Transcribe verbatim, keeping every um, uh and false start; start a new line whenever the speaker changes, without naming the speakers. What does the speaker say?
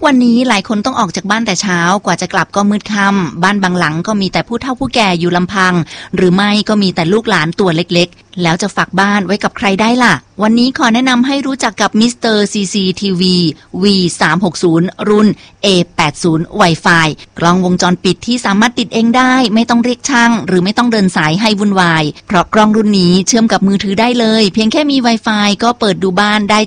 วันนี้หลายคนต้องออกจากบ้านแต่เช้ากว่าจะกลับก็มืดค่ำบ้านบางหลังก็มีแต่ผู้เฒ่าผู้แก่อยู่ลำพังหรือไม่ก็มีแต่ลูกหลานตัวเล็กๆแล้วจะฝากบ้านไว้กับใครได้ล่ะวันนี้ขอแนะนำให้รู้จักกับมิสเตอร์ ซี ซี ที วี วี สามหกศูนย์ รุ่น เอ แปดสิบ Wi-Fi กล้องวงจรปิดที่สามารถติดเองได้ไม่ต้องเรียกช่างหรือไม่ต้องเดินสายให้วุ่นวายเพราะกล้องรุ่นนี้เชื่อมกับมือถือได้เลยเพียงแค่มี Wi-Fi ก็เปิดดูบ้านได้